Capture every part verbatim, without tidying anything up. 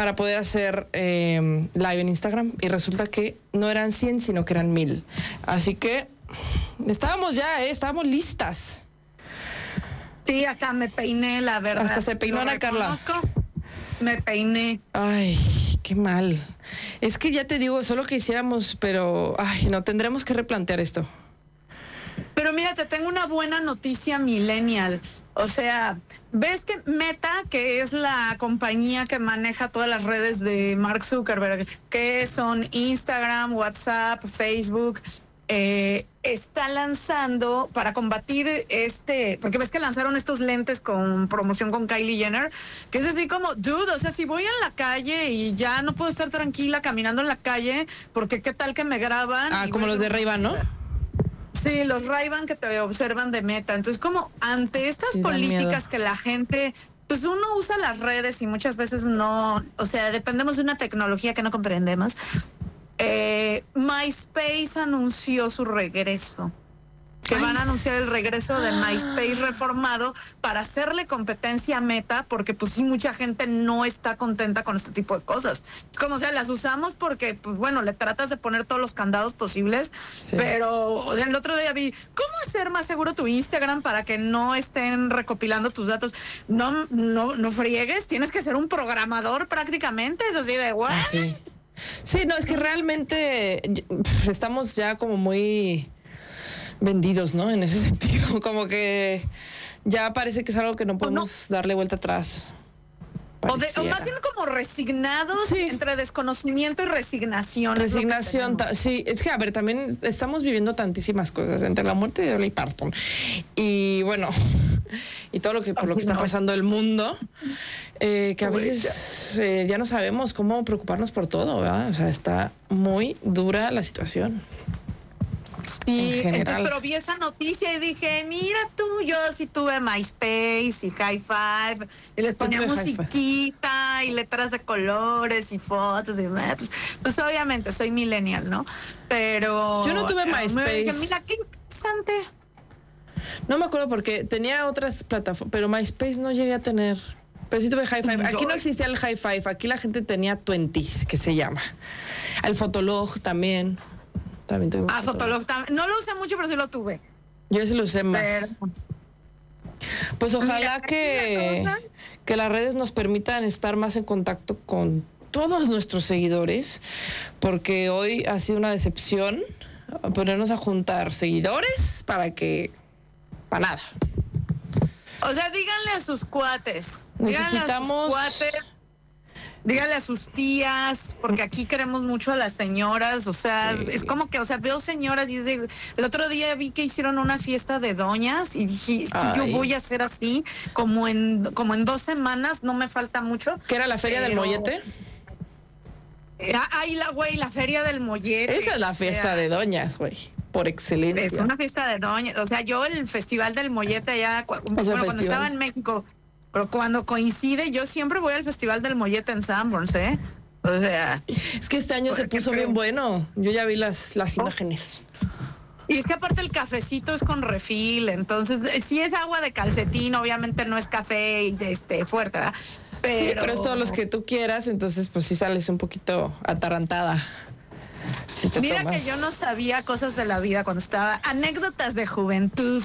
para poder hacer eh, live en Instagram. Y resulta que no eran cien, sino que eran mil. Así que estábamos ya, ¿eh? Estábamos listas. Sí, hasta me peiné, la verdad. Hasta se peinó Ana Carla. Me peiné. Ay, qué mal. Es que ya te digo, solo que hiciéramos, pero ay, no, tendremos que replantear esto. Pero mira, te tengo una buena noticia millennial. O sea, ves que Meta, que es la compañía que maneja todas las redes de Mark Zuckerberg, que son Instagram, WhatsApp, Facebook, eh, está lanzando para combatir este, porque ves que lanzaron estos lentes con promoción con Kylie Jenner, que es así como, dude, o sea, si voy en la calle y ya no puedo estar tranquila caminando en la calle, porque qué tal que me graban. Ah, como los de Ray-Ban, ¿no? Sí, los Ray-Ban que te observan de Meta. Entonces, como ante estas sí, políticas que la gente, pues uno usa las redes y muchas veces no, o sea, dependemos de una tecnología que no comprendemos. Eh, MySpace anunció su regreso. Que van a anunciar el regreso de MySpace reformado para hacerle competencia a Meta, porque pues sí, mucha gente no está contenta con este tipo de cosas. Como, o sea, las usamos porque, pues bueno, le tratas de poner todos los candados posibles, sí. Pero o sea, el otro día vi, ¿cómo hacer más seguro tu Instagram para que no estén recopilando tus datos? No, no, no friegues, tienes que ser un programador prácticamente, es así de, ¿what? Ah, sí. Sí, no, es que realmente pff, estamos ya como muy vendidos, ¿no? En ese sentido, como que ya parece que es algo que no podemos no. darle vuelta atrás. O, de, o más bien como resignados, sí. Entre desconocimiento y resignación. Resignación, es sí, es que a ver, también estamos viviendo tantísimas cosas, entre la muerte de Dolly Parton y bueno, y todo lo que por lo que está pasando el mundo, eh, que a veces eh, ya no sabemos cómo preocuparnos por todo, ¿verdad? O sea, está muy dura la situación. Sí, entonces, pero vi esa noticia y dije, mira tú, yo sí tuve MySpace y High Five, y les ponía musiquita y letras de colores y fotos, y pues, pues obviamente soy millennial, ¿no? Pero yo no tuve MySpace. Me dije, mira qué interesante. No me acuerdo porque tenía otras plataformas, pero MySpace no llegué a tener. Pero sí tuve High Five. Aquí no existía el High Five, aquí la gente tenía Twenties, que se llama. El Fotolog también. También tuve ah, Fotolog. También. No lo usé mucho, pero sí lo tuve. Yo sí lo usé más. Pero... Pues ojalá Mira, que, que las redes nos permitan estar más en contacto con todos nuestros seguidores, porque hoy ha sido una decepción ponernos a juntar seguidores para que... para nada. O sea, díganle a sus cuates. Necesitamos... Díganle a sus cuates... Dígale a sus tías, porque aquí queremos mucho a las señoras, o sea, sí. Es como que, o sea, veo señoras y es de, el otro día vi que hicieron una fiesta de doñas y dije, es que yo voy a hacer así, como en, como en dos semanas, no me falta mucho. ¿Qué era la feria pero... del mollete? Ay, la güey, la feria del mollete. Esa es la fiesta sea, de doñas, güey, por excelencia. Es una fiesta de doñas, o sea, yo el festival del mollete allá, bueno, cuando estaba en México... Pero cuando coincide, yo siempre voy al Festival del Mollete en Sanborns, ¿eh? O sea... Es que este año se puso bien bueno. Yo ya vi las, las oh. imágenes. Y es que aparte el cafecito es con refil, entonces, si es agua de calcetín, obviamente no es café y este, fuerte, ¿verdad? Pero... Sí, pero es todos los que tú quieras, entonces pues sí sales un poquito atarantada. Si te Mira tomas. Que yo no sabía cosas de la vida cuando estaba... Anécdotas de juventud.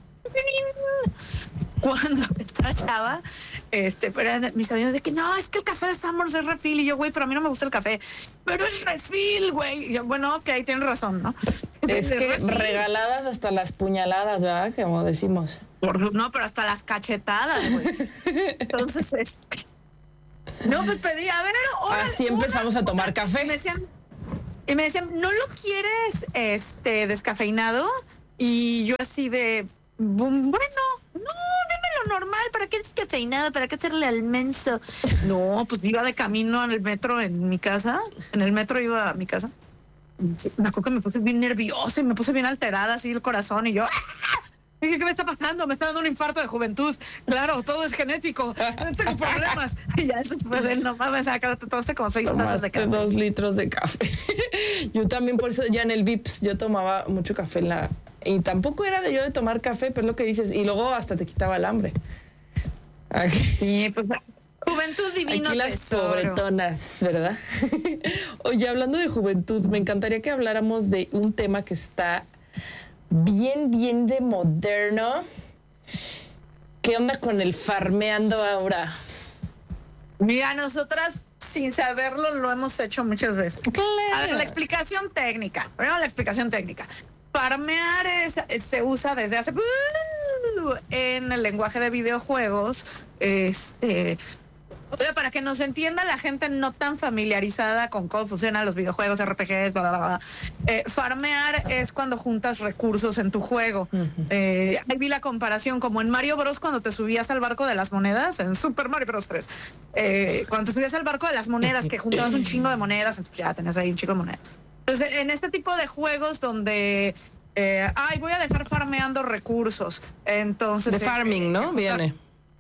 Cuando estaba chava, este, pero mis amigos de que no, es que el café de Sanborns es refil, y yo, güey, pero a mí no me gusta el café, pero es refil, güey. Y yo, bueno, ok, tienes razón, ¿no? Es que refil. Regaladas hasta las puñaladas, ¿verdad? Como decimos. No, pero hasta las cachetadas, güey. Entonces, es... no, pues pedí, a ver, ahora, así empezamos una, a tomar café. Y me decían, y me decían, ¿no lo quieres este descafeinado? Y yo así de, bueno, no, dime lo normal, ¿para qué es descafeinado? ¿Para qué hacerle al menso? No, pues iba de camino en el metro en mi casa, en el metro iba a mi casa. Me acuerdo que me puse bien nerviosa y me puse bien alterada, así el corazón, y yo... ¡ah! Dije, ¿qué me está pasando? Me está dando un infarto de juventud. Claro, todo es genético. No tengo problemas. Y ya eso fue de no mames, acá te tomaste como seis Tomaste tazas de café. dos litros de café. Yo también, por eso ya en el Vips, yo tomaba mucho café en la... Y tampoco era de yo de tomar café, pero es lo que dices. Y luego hasta te quitaba el hambre. Aquí. Sí, pues Juventud divino. Aquí las tesoro. pobretonas, ¿verdad? Oye, hablando de juventud, me encantaría que habláramos de un tema que está bien, bien de moderno. ¿Qué onda con el farmeando ahora? Mira, nosotras sin saberlo lo hemos hecho muchas veces. Claro. A ver, la explicación técnica. Primero la explicación técnica. Farmear es, se usa desde hace en el lenguaje de videojuegos, este, para que nos entienda la gente no tan familiarizada con cómo funcionan los videojuegos, R P Gs, bla, bla, bla. Eh, farmear es cuando juntas recursos en tu juego. Uh-huh. Eh, ahí vi la comparación como en Mario Bros. Cuando te subías al barco de las monedas, en Super Mario Bros. tres. Eh, cuando te subías al barco de las monedas, que juntabas un chingo de monedas, entonces ya tenías ahí un chingo de monedas. Entonces, en este tipo de juegos donde... Eh, ay, voy a dejar farmeando recursos. Entonces... De farming, eh, ¿no? Viene.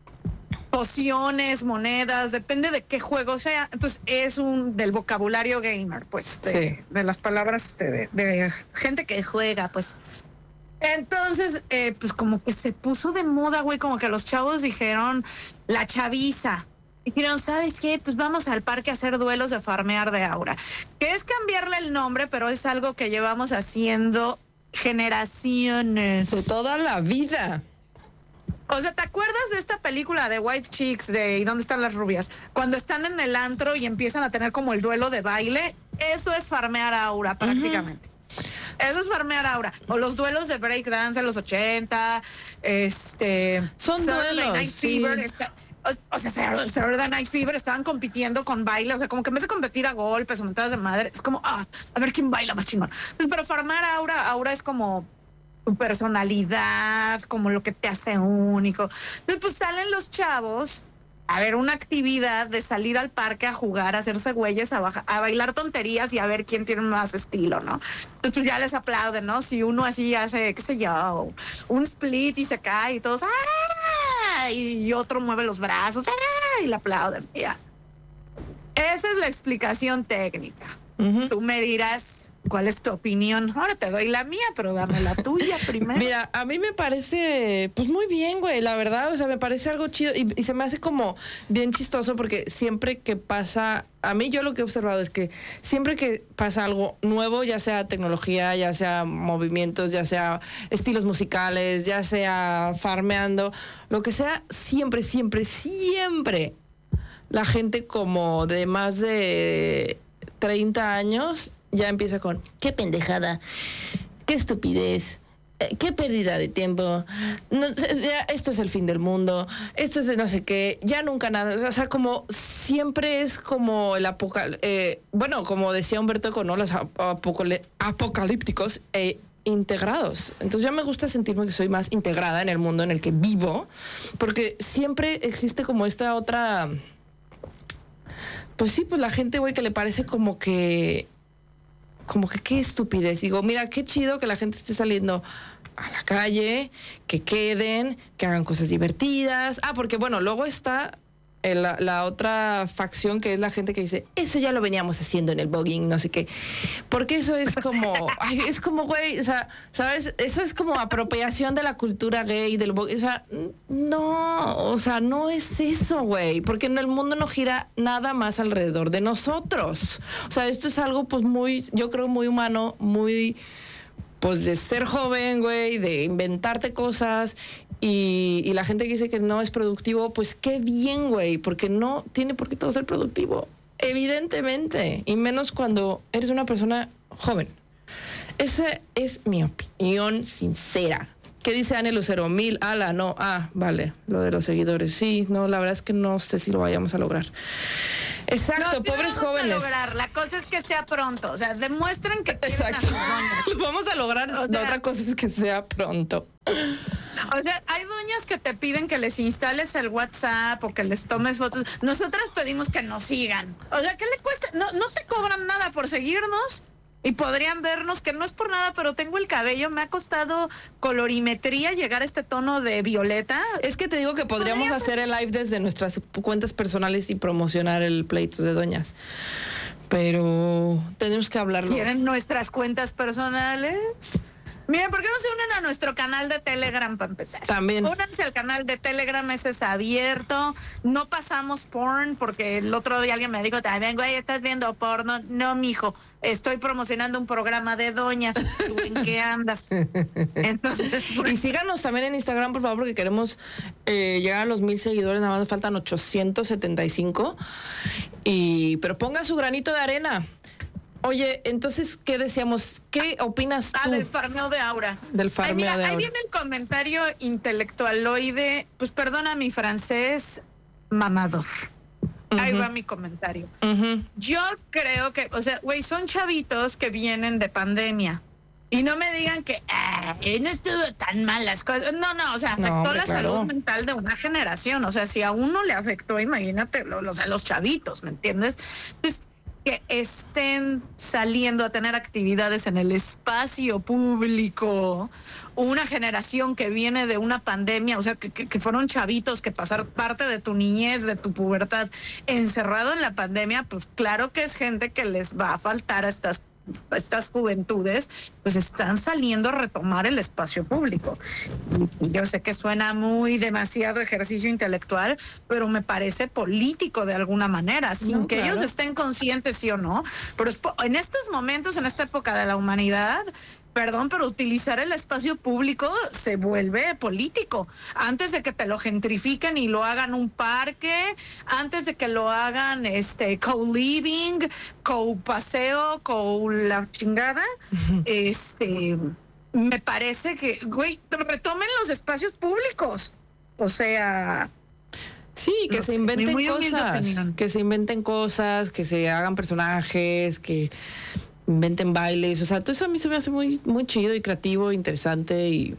Pociones, monedas, depende de qué juego sea. Entonces es un del vocabulario gamer, pues, de, sí. de las palabras de, de gente que juega, pues. Entonces, eh, pues como que se puso de moda, güey, como que los chavos dijeron, la chaviza. Dijeron, ¿sabes qué? Pues vamos al parque a hacer duelos de farmear de aura. Que es cambiarle el nombre, pero es algo que llevamos haciendo generaciones. De toda la vida. O sea, ¿te acuerdas de esta película de White Chicks de ¿Y dónde están las rubias? Cuando están en el antro y empiezan a tener como el duelo de baile, eso es farmear aura prácticamente. Uh-huh. Eso es farmear aura. O los duelos de breakdance en los ochenta, este... Son Saturday duelos, Night sí. Fever, está, o, o sea, Saturday Night Fever estaban compitiendo con baile, o sea, como que en vez de competir a golpes o mentadas de madre, es como, ah, a ver quién baila más chingón. Pero farmear aura, aura es como... tu personalidad, como lo que te hace único. Entonces, pues salen los chavos a ver una actividad de salir al parque a jugar, a hacerse güeyes, a, baja, a bailar tonterías y a ver quién tiene más estilo, ¿no? Entonces, pues ya les aplauden, ¿no? Si uno así hace, qué sé yo, un split y se cae y todos, ¡ah! Y otro mueve los brazos, ¡ah! Y le aplauden. Ya. Esa es la explicación técnica. Uh-huh. Tú me dirás... ¿cuál es tu opinión? Ahora te doy la mía, pero dame la tuya primero. Mira, a mí me parece, pues muy bien, güey, la verdad, o sea, me parece algo chido y, y se me hace como bien chistoso porque siempre que pasa, a mí yo lo que he observado es que siempre que pasa algo nuevo, ya sea tecnología, ya sea movimientos, ya sea estilos musicales, ya sea farmeando, lo que sea, siempre, siempre, siempre la gente como de más de treinta años... ya empieza con, qué pendejada, qué estupidez, eh, qué pérdida de tiempo, no, ya, esto es el fin del mundo, esto es de no sé qué, ya nunca nada, o sea, como siempre es como el apocal, eh, bueno, como decía Humberto Eco, ¿no? Los apocale- apocalípticos e integrados. Entonces ya me gusta sentirme que soy más integrada en el mundo en el que vivo, porque siempre existe como esta otra, pues sí, pues la gente, güey, que le parece como que como que qué estupidez. Digo, mira, qué chido que la gente esté saliendo a la calle, que queden, que hagan cosas divertidas. Ah, porque bueno, luego está el, la, la otra facción que es la gente que dice, eso ya lo veníamos haciendo en el voguing, no sé qué. Porque eso es como, ay, es como, güey, o sea, ¿sabes? Eso es como apropiación de la cultura gay, del voguing. O sea, no, o sea, no es eso, güey. Porque en el mundo no gira nada más alrededor de nosotros. O sea, esto es algo, pues, muy, yo creo, muy humano, muy, pues, de ser joven, güey, de inventarte cosas. Y, y la gente que dice que no es productivo, pues qué bien, güey, porque no tiene por qué todo ser productivo, evidentemente, y menos cuando eres una persona joven. Esa es mi opinión sincera. ¿Qué dice Anne Lucero? Mil, ala, no, ah, vale, lo de los seguidores. Sí, no, la verdad es que no sé si lo vayamos a lograr. Exacto, no, pobres vamos jóvenes. A lograr. La cosa es que sea pronto, o sea, demuestren que quieren a sus doñas. Vamos a lograr, o sea, la otra cosa es que sea pronto. O sea, hay doñas que te piden que les instales el WhatsApp o que les tomes fotos. Nosotras pedimos que nos sigan. O sea, ¿qué le cuesta? No, no te cobran nada por seguirnos. Y podrían vernos, que no es por nada, pero tengo el cabello, me ha costado colorimetría llegar a este tono de violeta. Es que te digo que podríamos ¿Podría hacer el live desde nuestras cuentas personales y promocionar el Pleitos de Doñas. Pero tenemos que hablarlo. ¿Quieren nuestras cuentas personales? Miren, ¿por qué no se unen a nuestro canal de Telegram para empezar? También. Únanse al canal de Telegram, ese es abierto. No pasamos porn, porque el otro día alguien me dijo, también, güey, ¿estás viendo porno? No, mijo, estoy promocionando un programa de doñas. ¿Tú en qué andas? Entonces, bueno. Y síganos también en Instagram, por favor, porque queremos eh, llegar a los mil seguidores. Nada más nos faltan ochocientos setenta y cinco. Y, pero ponga su granito de arena. Oye, entonces, ¿qué decíamos? ¿Qué opinas tú? Ah, del farmeo de Aura. Del farmeo Ay, mira, de Aura. Ahí viene el comentario intelectualoide, pues perdona mi francés, mamador. Uh-huh. Ahí va mi comentario. Uh-huh. Yo creo que, o sea, güey, son chavitos que vienen de pandemia. Y no me digan que ah, no estuvo tan mal las cosas. No, no, o sea, afectó no, hombre, la claro. salud mental de una generación. O sea, si a uno le afectó, imagínate, o sea, los chavitos, ¿me entiendes? Entonces, que estén saliendo a tener actividades en el espacio público, una generación que viene de una pandemia, o sea, que, que, que fueron chavitos que pasaron parte de tu niñez, de tu pubertad, encerrado en la pandemia, pues claro que es gente que les va a faltar a estas estas juventudes, pues están saliendo a retomar el espacio público. Y yo sé que suena muy demasiado ejercicio intelectual, pero me parece político de alguna manera, sin no, que claro. ellos estén conscientes, sí o no. Pero en estos momentos, en esta época de la humanidad, perdón, pero utilizar el espacio público se vuelve político. Antes de que te lo gentrifiquen y lo hagan un parque, antes de que lo hagan este co-living, co-paseo, co-la chingada, este, me parece que, güey, retomen los espacios públicos. O sea... Sí, que no se inventen muy, muy cosas, que se inventen cosas, que se hagan personajes, que... inventen bailes, o sea, todo eso a mí se me hace muy, muy chido y creativo, interesante y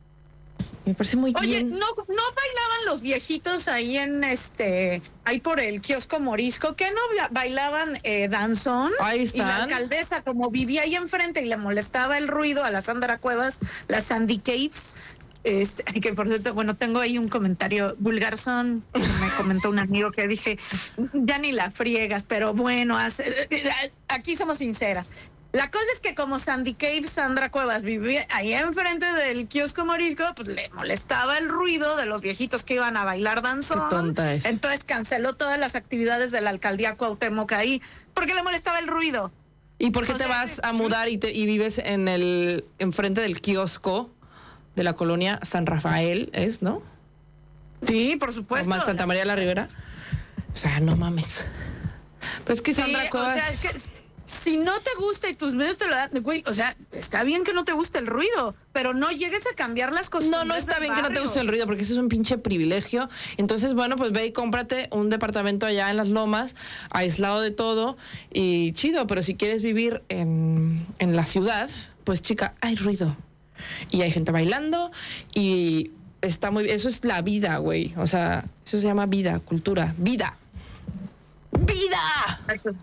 me parece muy Oye, bien. Oye, ¿no, ¿no bailaban los viejitos ahí en este, ahí por el kiosco Morisco? ¿Qué no bailaban eh, danzón? Ahí están. Y la alcaldesa, como vivía ahí enfrente y le molestaba el ruido a la Sandra Cuevas, la Sandy Caves, este, que por cierto, bueno, tengo ahí un comentario vulgarzón, me comentó un amigo que dije, ya ni la friegas, pero bueno, hace, aquí somos sinceras. La cosa es que como Sandy Cave, Sandra Cuevas vivía ahí enfrente del kiosco Morisco, pues le molestaba el ruido de los viejitos que iban a bailar danzón. Qué tonta es. Entonces canceló todas las actividades de la alcaldía Cuauhtémoc ahí, porque le molestaba el ruido. ¿Y por qué o te sea, vas a mudar y, te, y vives en el enfrente del kiosco de la colonia San Rafael, es, ¿no? Sí, por supuesto. O más Santa María la Ribera. O sea, no mames. Pues es que Sandra sí, Cuevas... O sea, es que si no te gusta y tus medios te lo dan, güey, o sea, está bien que no te guste el ruido, pero no llegues a cambiar las cosas. No, no está bien barrio. que no te guste el ruido, porque eso es un pinche privilegio. Entonces, bueno, pues ve y cómprate un departamento allá en Las Lomas, aislado de todo, y chido, pero si quieres vivir en, en la ciudad, pues chica, hay ruido. Y hay gente bailando y está muy bien. Eso es la vida, güey. O sea, eso se llama vida, cultura. ¡Vida! ¡Vida!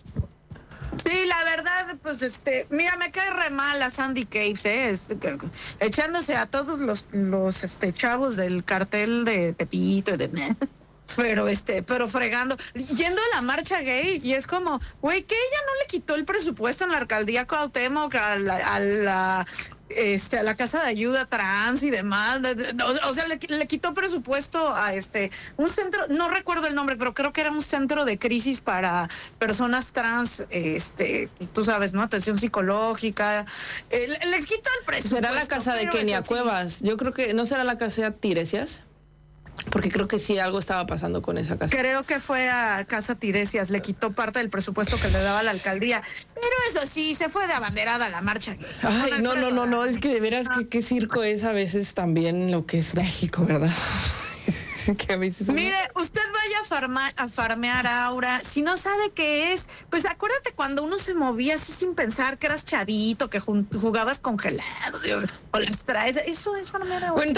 Sí, la verdad, pues este, mira, me cae re mal a Sandy Caves, ¿eh? Este, que, echándose a todos los, los este, chavos del cartel de Tepito y de... Pero este, pero fregando, yendo a la marcha gay, y es como, güey, que ella no le quitó el presupuesto en la alcaldía Cuauhtémoc a la, a la este, a la casa de ayuda trans y demás. O, o sea, le, le quitó presupuesto a este, un centro, no recuerdo el nombre, pero creo que era un centro de crisis para personas trans, este, tú sabes, ¿no? Atención psicológica. Eh, le, les quitó el presupuesto. Será la casa de Kenia Cuevas. Sí. Yo creo que, ¿no será la casa de Tiresias? Porque creo que sí, algo estaba pasando con esa casa. Creo que fue a Casa Tiresias, le quitó parte del presupuesto que le daba la alcaldía. Pero eso sí, se fue de abanderada a la marcha. Ay, no, no, no, no, es que de veras, ¿qué, qué circo es a veces también lo que es México, ¿verdad? Que a veces uno... Mire, usted vaya a, farma, a farmear Aura. Si no sabe qué es, pues acuérdate cuando uno se movía así sin pensar que eras chavito, que jugabas congelado, Dios, o las traes. Eso es farmear Aura. Bueno,